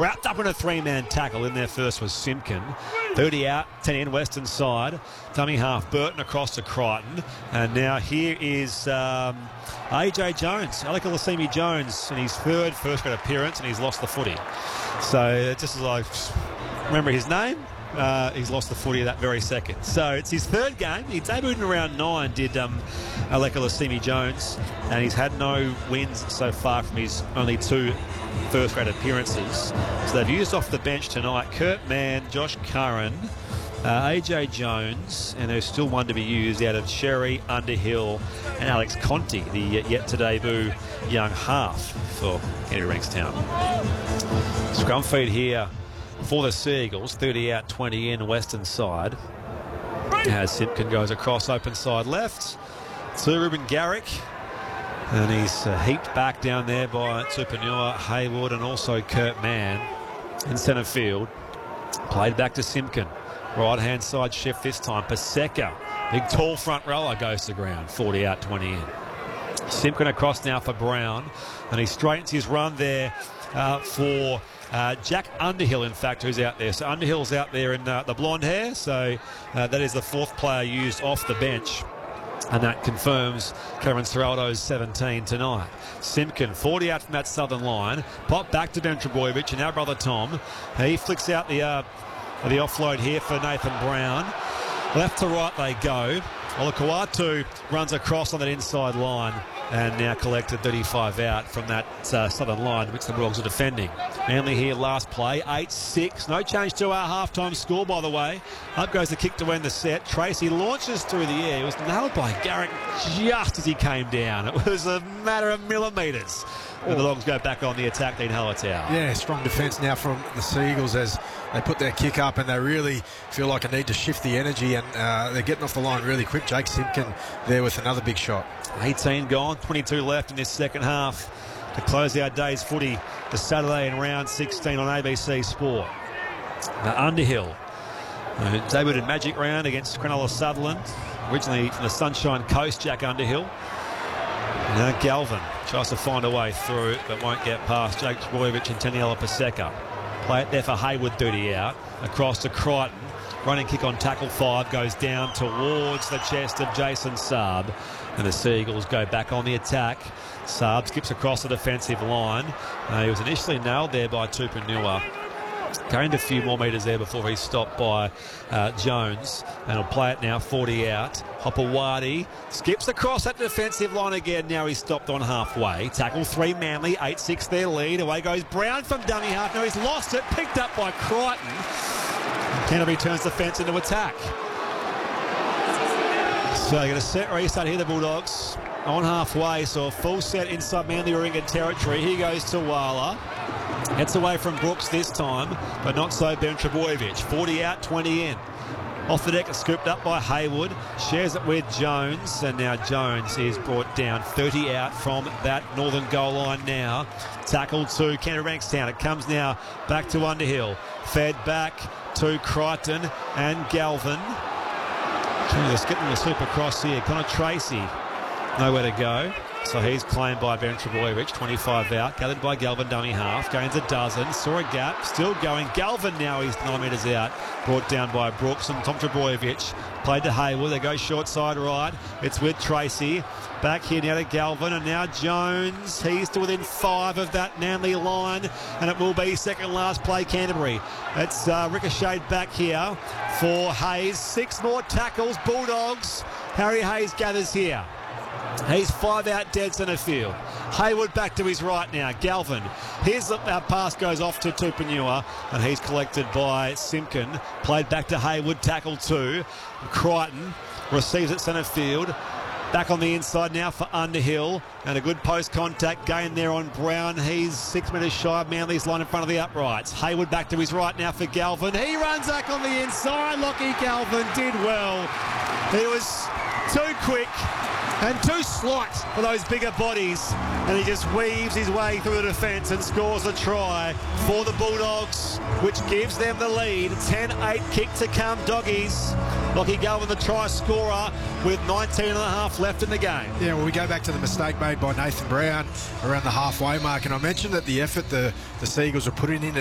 wrapped up in a three-man tackle. In there first was Simpkin. 30 out, 10 in, western side. Dummy half, Burton across to Crichton. And now here is AJ Jones, Alec Olasimi Jones, in his third first-grade appearance, and he's lost the footy. So just as I remember his name, he's lost the footy that very second. So it's his third game. He debuted in around 9, did Alec Olasimi Jones, and he's had no wins so far from his only 2 first-grade appearances. So they've used off the bench tonight Kurt Mann, Josh Curran, AJ Jones, and there's still one to be used out of Sherry, Underhill, and Alex Conti, the yet-to-debut young half for Canterbury Bankstown. Scrum feed here for the Seagulls, 30 out, 20 in, western side. As Simpkin goes across open side left to Ruben Garrick. And he's heaped back down there by Tupanua, Haywood, and also Kurt Mann in centre field. Played back to Simpkin. Right-hand side shift this time. Paseka, big tall front roller, goes to ground. 40 out, 20 in. Simpkin across now for Brown. And he straightens his run there for Jack Underhill, in fact, who's out there. So Underhill's out there in the blonde hair. So that is the 4th player used off the bench. And that confirms Cameron Serraldo's 17 tonight. Simpkin, 40 out from that southern line. Pop back to Dan Trebojevic, and now brother Tom. He flicks out the offload here for Nathan Brown. Left to right they go. Olakau'atu runs across on that inside line and now collected 35 out from that southern line, which the Bulldogs are defending. Manly here last play, 8-6. No change to our halftime score, by the way. Up goes the kick to end the set. Tracy launches through the air. He was nailed by Garrick just as he came down. It was a matter of millimetres. And the Dogs go back on the attack, Dean Hallertau. Yeah, strong defence now from the Seagulls as they put their kick up and they really feel like a need to shift the energy, and they're getting off the line really quick. Jake Simpkin there with another big shot. 18 gone, 22 left in this second half to close our day's footy this Saturday in round 16 on ABC Sport. Underhill debuted in Magic Round against Cronulla Sutherland, originally from the Sunshine Coast, Jack Underhill. Now Galvin tries to find a way through but won't get past Jake Trebojevic and Taniela Paseka. Play it there for Haywood, 30 out. Across to Crichton. Running kick on tackle 5 goes down towards the chest of Jason Saab. And the Seagulls go back on the attack. Saab skips across the defensive line. He was initially nailed there by Tupanua. Gained a few more metres there before he's stopped by Jones. And he'll play it now, 40 out. Hopewadi skips across that defensive line again. Now he's stopped on halfway. Tackle 3 Manly, 8-6 their lead. Away goes Brown from dummy half. Now he's lost it, picked up by Crichton. Canterbury turns the fence into attack. So they get a set restart here, the Bulldogs. On halfway, so a full set inside Manly Warringah territory. Here goes to Wala. Gets away from Brooks this time, but not so Ben Trebojevic. 40 out, 20 in. Off the deck, scooped up by Haywood. Shares it with Jones, and now Jones is brought down. 30 out from that northern goal line now. Tackle to Canterbury Bankstown. It comes now back to Underhill. Fed back to Crichton and Galvin. Just getting the super cross here. Connor Tracy, nowhere to go. So he's claimed by Ben Trebojevic, 25 out. Gathered by Galvin, dummy half. Gains a dozen. Saw a gap. Still going. Galvin now, he's 9 metres out. Brought down by Brooks and Tom Trebojevic. Played to Haywood. They go short side right. It's with Tracy. Back here now to Galvin. And now Jones. He's to within 5 of that Manly line. And it will be second last play Canterbury. It's ricocheted back here for Hayes. 6 more tackles. Bulldogs. Harry Hayes gathers here. He's 5 out dead centre field. Haywood back to his right now. Galvin. Here's the pass goes off to Tupanua, and he's collected by Simpkin. Played back to Haywood. Tackle 2. Crichton receives it centre field. Back on the inside now for Underhill. And a good post contact gain there on Brown. He's 6 metres shy of Manly's line in front of the uprights. Haywood back to his right now for Galvin. He runs back on the inside. Lockie Galvin did well. He was too quick and too slight for those bigger bodies, and he just weaves his way through the defence and scores a try for the Bulldogs, which gives them the lead. 10-8 kick to come, Doggies. Lockie Galvin, the try scorer, with 19 and a half left in the game. Yeah, well, we go back to the mistake made by Nathan Brown around the halfway mark, and I mentioned that the effort the Seagulls are putting into